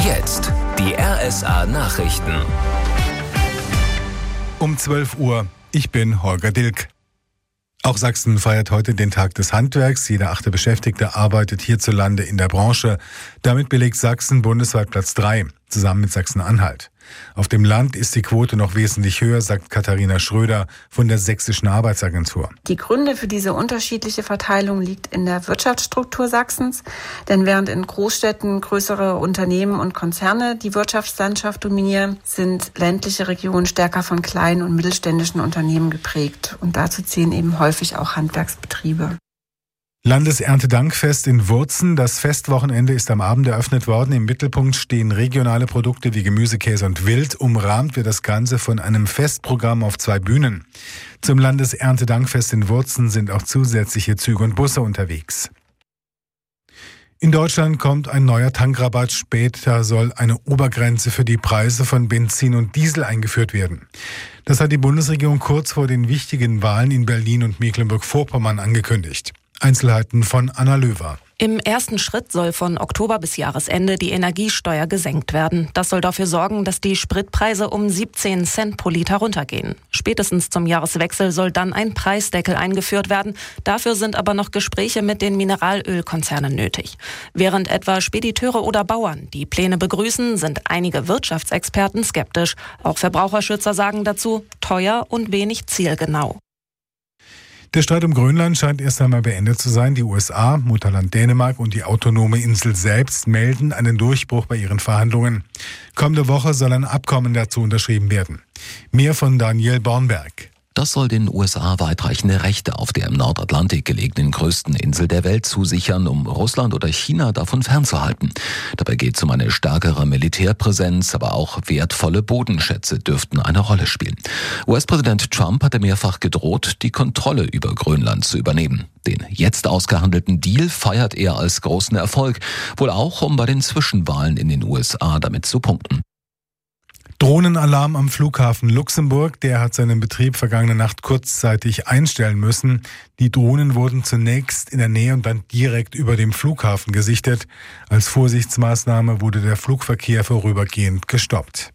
jetzt die RSA Nachrichten. Um 12 Uhr. Ich bin Holger Dilk. Auch Sachsen feiert heute den Tag des Handwerks. Jeder 8. Beschäftigte arbeitet hierzulande in der Branche. Damit belegt Sachsen bundesweit Platz 3, zusammen mit Sachsen-Anhalt. Auf dem Land ist die Quote noch wesentlich höher, sagt Katharina Schröder von der Sächsischen Arbeitsagentur. Die Gründe für diese unterschiedliche Verteilung liegt in der Wirtschaftsstruktur Sachsens. Denn während in Großstädten größere Unternehmen und Konzerne die Wirtschaftslandschaft dominieren, sind ländliche Regionen stärker von kleinen und mittelständischen Unternehmen geprägt. Und dazu zählen eben häufig auch Handwerksbetriebe. Landeserntedankfest in Wurzen. Das Festwochenende ist am Abend eröffnet worden. Im Mittelpunkt stehen regionale Produkte wie Gemüse, Käse und Wild. Umrahmt wird das Ganze von einem Festprogramm auf 2 Bühnen. Zum Landeserntedankfest in Wurzen sind auch zusätzliche Züge und Busse unterwegs. In Deutschland kommt ein neuer Tankrabatt. Später soll eine Obergrenze für die Preise von Benzin und Diesel eingeführt werden. Das hat die Bundesregierung kurz vor den wichtigen Wahlen in Berlin und Mecklenburg-Vorpommern angekündigt. Einzelheiten von Anna Löwer. Im ersten Schritt soll von Oktober bis Jahresende die Energiesteuer gesenkt werden. Das soll dafür sorgen, dass die Spritpreise um 17 Cent pro Liter runtergehen. Spätestens zum Jahreswechsel soll dann ein Preisdeckel eingeführt werden. Dafür sind aber noch Gespräche mit den Mineralölkonzernen nötig. Während etwa Spediteure oder Bauern die Pläne begrüßen, sind einige Wirtschaftsexperten skeptisch. Auch Verbraucherschützer sagen dazu, teuer und wenig zielgenau. Der Streit um Grönland scheint erst einmal beendet zu sein. Die USA, Mutterland Dänemark und die autonome Insel selbst melden einen Durchbruch bei ihren Verhandlungen. Kommende Woche soll ein Abkommen dazu unterschrieben werden. Mehr von Daniel Bornberg. Das soll den USA weitreichende Rechte auf der im Nordatlantik gelegenen größten Insel der Welt zusichern, um Russland oder China davon fernzuhalten. Dabei geht es um eine stärkere Militärpräsenz, aber auch wertvolle Bodenschätze dürften eine Rolle spielen. US-Präsident Trump hatte mehrfach gedroht, die Kontrolle über Grönland zu übernehmen. Den jetzt ausgehandelten Deal feiert er als großen Erfolg, wohl auch, um bei den Zwischenwahlen in den USA damit zu punkten. Drohnenalarm am Flughafen Luxemburg, der hat seinen Betrieb vergangene Nacht kurzzeitig einstellen müssen. Die Drohnen wurden zunächst in der Nähe und dann direkt über dem Flughafen gesichtet. Als Vorsichtsmaßnahme wurde der Flugverkehr vorübergehend gestoppt.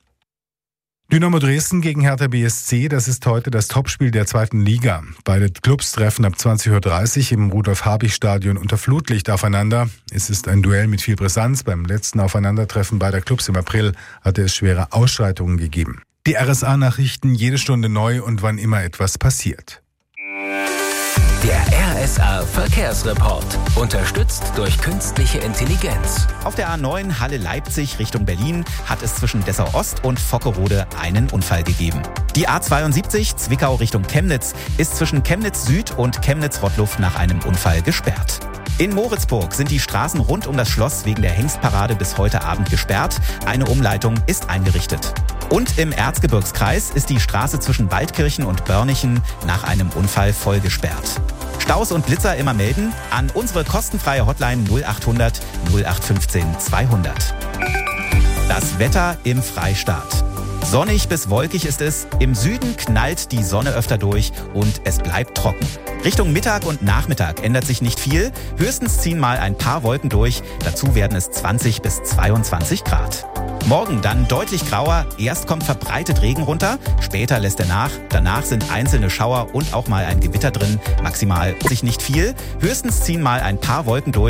Dynamo Dresden gegen Hertha BSC, das ist heute das Topspiel der 2. Liga. Beide Clubs treffen ab 20.30 Uhr im Rudolf-Habich-Stadion unter Flutlicht aufeinander. Es ist ein Duell mit viel Brisanz. Beim letzten Aufeinandertreffen beider Clubs im April hatte es schwere Ausschreitungen gegeben. Die RSA-Nachrichten jede Stunde neu und wann immer etwas passiert. Der RSA Verkehrsreport. Unterstützt durch künstliche Intelligenz. Auf der A9 Halle-Leipzig Richtung Berlin hat es zwischen Dessau-Ost und Vockerode einen Unfall gegeben. Die A72 Zwickau Richtung Chemnitz ist zwischen Chemnitz Süd und Chemnitz-Rottluft nach einem Unfall gesperrt. In Moritzburg sind die Straßen rund um das Schloss wegen der Hengstparade bis heute Abend gesperrt. Eine Umleitung ist eingerichtet. Und im Erzgebirgskreis ist die Straße zwischen Waldkirchen und Börnichen nach einem Unfall voll gesperrt. Staus und Blitzer immer melden an unsere kostenfreie Hotline 0800 0815 200. Das Wetter im Freistaat. Sonnig bis wolkig ist es, im Süden knallt die Sonne öfter durch und es bleibt trocken. Richtung Mittag und Nachmittag ändert sich nicht viel, höchstens ziehen mal ein paar Wolken durch, dazu werden es 20 bis 22 Grad. Morgen dann deutlich grauer, erst kommt verbreitet Regen runter, später lässt er nach, danach sind einzelne Schauer und auch mal ein Gewitter drin, maximal sich nicht viel, höchstens ziehen mal ein paar Wolken durch.